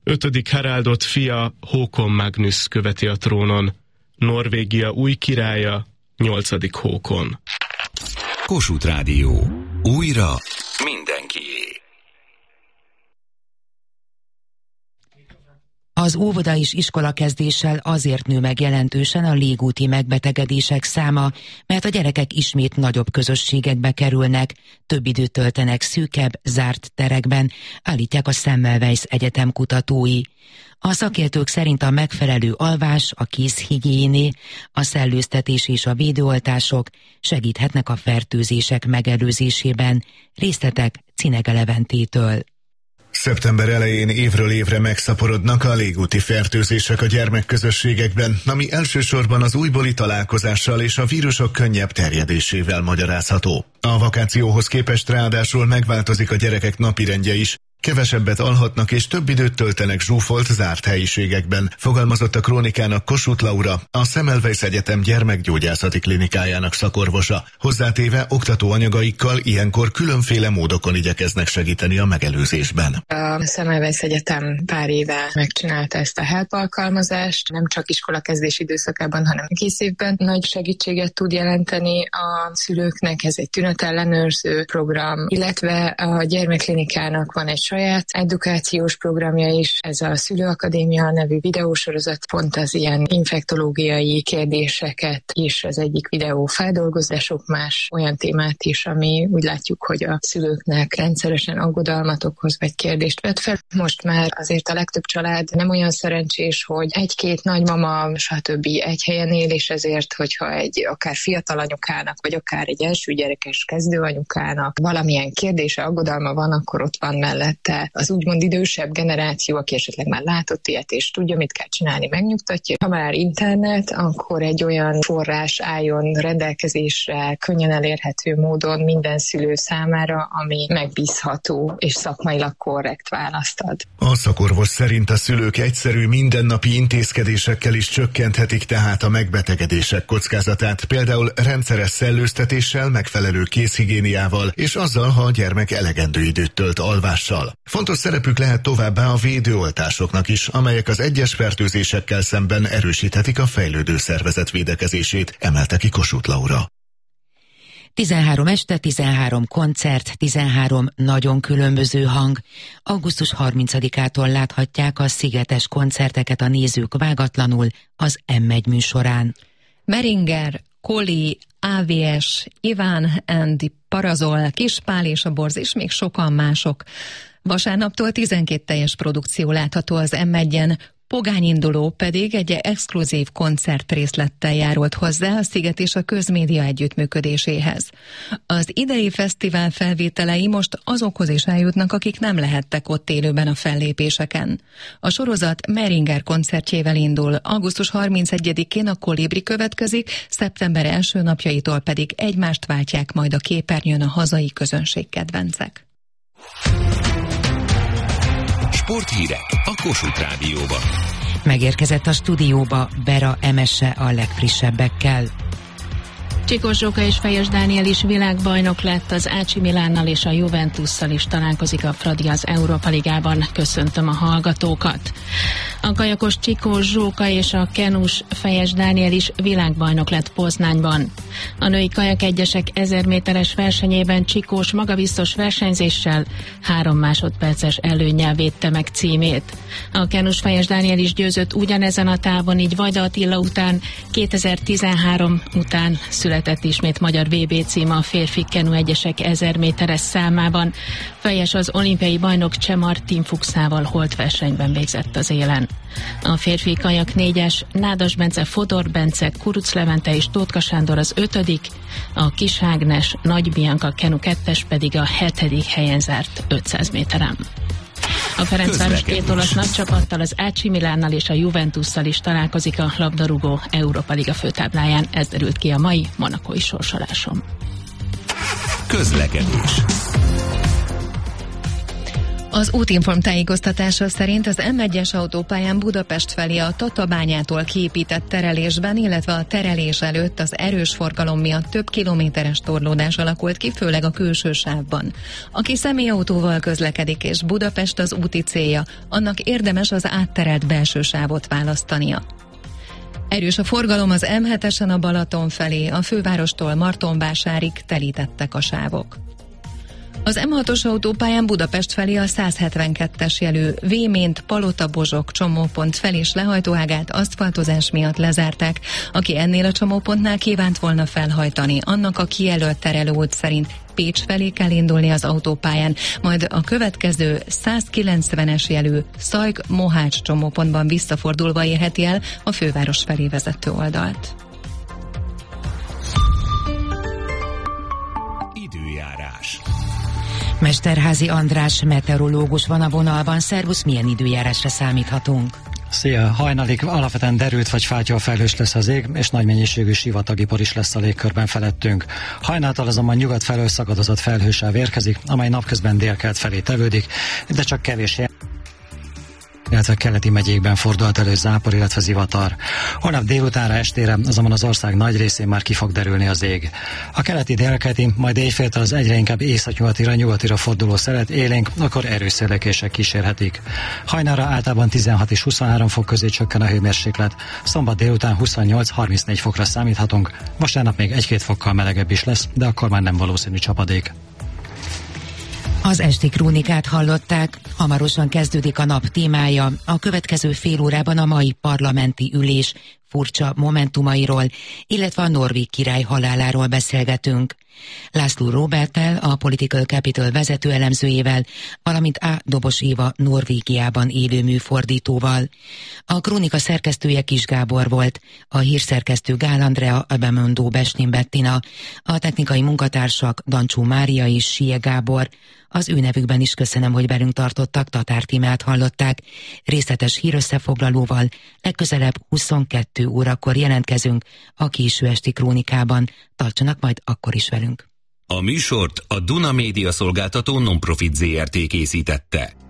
5. Haraldot fia Håkon Magnus követi a trónon. Norvégia új királya, 8. Håkon. Kossuth Rádió. Újra mindenkié. Az óvoda és iskolakezdéssel azért nő meg jelentősen a légúti megbetegedések száma, mert a gyerekek ismét nagyobb közösségekbe kerülnek, több időt töltenek szűkebb, zárt terekben, állítják a Semmelweis Egyetem kutatói. A szakértők szerint a megfelelő alvás, a kézhigiéné, a szellőztetés és a védőoltások segíthetnek a fertőzések megelőzésében. Részletek Cinege Leventétől. Szeptember elején évről évre megszaporodnak a légúti fertőzések a gyermekközösségekben, ami elsősorban az újbóli találkozással és a vírusok könnyebb terjedésével magyarázható. A vakációhoz képest ráadásul megváltozik a gyerekek napirendje is. Kevesebbet alhatnak és több időt töltenek zsúfolt, zárt helyiségekben, fogalmazott a Krónikának Kossuth Laura, a Semmelweis Egyetem gyermekgyógyászati klinikájának szakorvosa. Hozzátéve oktatóanyagaikkal ilyenkor különféle módokon igyekeznek segíteni a megelőzésben. A Semmelweis Egyetem pár éve megcsinálta ezt a HELP alkalmazást, nem csak iskolakezdés időszakában, hanem egész évben nagy segítséget tud jelenteni a szülőknek. Ez egy tünetellenőrző program, illetve a gyermekklinikának van egy saját edukációs programja is, ez a Szülőakadémia nevű videósorozat, pont az ilyen infektológiai kérdéseket is az egyik videó feldolgozások, más olyan témát is, ami úgy látjuk, hogy a szülőknek rendszeresen aggodalmat okoz, vagy kérdést vet fel. Most már azért a legtöbb család nem olyan szerencsés, hogy egy-két nagymama, stb. Egy helyen él, és ezért, hogyha egy akár fiatal anyukának, vagy akár egy első gyerekes kezdőanyukának valamilyen kérdése, aggodalma van, akkor ott van mellett az úgymond idősebb generáció, aki esetleg már látott ilyet, és tudja, mit kell csinálni, megnyugtatja. Ha már internet, akkor egy olyan forrás álljon rendelkezésre, könnyen elérhető módon minden szülő számára, ami megbízható és szakmailag korrekt választ ad. A szakorvos szerint a szülők egyszerű mindennapi intézkedésekkel is csökkenthetik tehát a megbetegedések kockázatát, például rendszeres szellőztetéssel, megfelelő kézhigiéniával, és azzal, ha a gyermek elegendő időt tölt alvással. Fontos szerepük lehet továbbá a védőoltásoknak is, amelyek az egyes fertőzésekkel szemben erősíthetik a fejlődő szervezet védekezését, emelte ki Kossuth Laura. 13 este, 13 koncert, 13 nagyon különböző hang. Augusztus 30-ától láthatják a szigetes koncerteket a nézők vágatlanul az M1 műsorán. Meringer, Koli, AVS, Iván and Parazol, Kispál és a Borz és még sokan mások. Vasárnaptól 12 teljes produkció látható az M1-en, Pogányinduló pedig egy exkluzív koncertrészlettel járult hozzá a Sziget és a közmédia együttműködéséhez. Az idei fesztivál felvételei most azokhoz is eljutnak, akik nem lehettek ott élőben a fellépéseken. A sorozat Meringer koncertjével indul, augusztus 31-én a Kolibri következik, szeptember első napjaitól pedig egymást váltják majd a képernyőn a hazai közönség kedvencek. Sporthírek a Kossuth Rádióban. Megérkezett a stúdióba Vera Emese a legfrissebbekkel. Csikós Zsóka és Fejes Dániel is világbajnok lett, az AC Milánnal és a Juventusszal is találkozik a Fradi az Európa Ligában. Köszöntöm a hallgatókat! A kajakos Csikós Zsóka és a kenus Fejes Dániel is világbajnok lett Poznányban. A női kajak egyesek 1000 méteres versenyében Csikós magabiztos versenyzéssel 3 másodperces előnnyel védte meg címét. A kenus Fejes Dániel is győzött ugyanezen a távon, így Vajda Attila után 2013 után született ismét magyar VB címe a férfi kenu egyesek 1000 méteres számában. Fejes az olimpiai bajnok Cseh Martin Fuchsával holtversenyben végzett az élen. A férfi kajak 4-es Nádas Bence, Fodor Bence, Kuruc Levente és Tótka Sándor az 5., a Kis Ágnes, Nagy Bianca kenu 2-es pedig a 7. helyen zárt 500 méteren. A Ferencváros 2 olasz nagycsapattal, az AC Milánnal és a Juventusszal is találkozik a labdarúgó Európa Liga főtábláján. Ez derült ki a mai monakói sorsoláson. Közlekedés. Az Útinform tájékoztatása szerint az M1-es autópályán Budapest felé a Tatabányától kiépített terelésben, illetve a terelés előtt az erős forgalom miatt több kilométeres torlódás alakult ki, főleg a külső sávban. Aki személyautóval közlekedik és Budapest az úti célja, annak érdemes az átterelt belső sávot választania. Erős a forgalom az M7-esen a Balaton felé, a fővárostól Martonvásárig telítettek a sávok. Az M6-os autópályán Budapest felé a 172-es jelű Vémént Palota-Bozsok csomópont fel- és lehajtóágát aszfaltozás miatt lezárták. Aki ennél a csomópontnál kívánt volna felhajtani, annak a kijelölt terelőút szerint Pécs felé kell indulni az autópályán, majd a következő 190-es jelű Szajk-Mohács csomópontban visszafordulva érheti el a főváros felé vezető oldalt. Időjárás. Mesterházy András meteorológus van a vonalban. Szervusz, milyen időjárásra számíthatunk? Szia! Hajnalig alapvetően derült vagy fátyol felhős lesz az ég, és nagy mennyiségű sivatagipor is lesz a légkörben felettünk. Hajnáltal azonban nyugat felől szakadozott felhősáv érkezik, amely napközben délkelt felé tevődik, de csak kevés illetve keleti megyékben fordult elő zápor, illetve zivatar. Holnap délutánra, estére azonban az ország nagy részén már ki fog derülni az ég. A keleti délkeleti, majd éjféltől az egyre inkább északnyugatira forduló szelet élénk, akkor erős széllökések kísérhetik. Hajnalra általában 16 és 23 fok közé csökken a hőmérséklet, szombat délután 28-34 fokra számíthatunk, vasárnap még 1-2 fokkal melegebb is lesz, de akkor már nem valószínű csapadék. Az esti krónikát hallották, hamarosan kezdődik a nap témája, a következő fél órában a mai parlamenti ülés furcsa momentumairól, illetve a norvég király haláláról beszélgetünk. László Róberttel, a Political Capital vezető elemzőjével, valamint A. Dobos Éva Norvégiában élő műfordítóval. A krónika szerkesztője Kis Gábor volt, a hírszerkesztő Gál Andrea, Abemondó Besnin Bettina, a technikai munkatársak Dancsó Mária és Sie Gábor. Az ő nevükben is köszönöm, hogy velünk tartottak, Tatár Tímát hallották. Részletes hírösszefoglalóval legközelebb 22 órakor jelentkezünk a késő esti krónikában. Tartsanak majd akkor is velünk. A műsort a Duna Média Szolgáltató Non-Profit Zrt. Készítette.